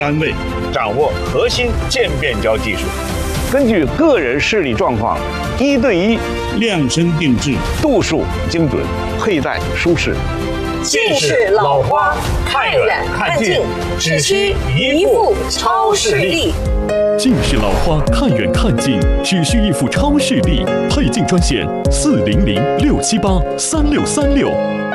单位， 掌握核心渐变焦技术， 根据个人视力状况，1对1 量身定制， 度数精准，佩戴舒适。 近视老花，看远看近，只需一副超视力。 近视老花，看远看近，只需一副超视力。配镜专线：400-678-3636。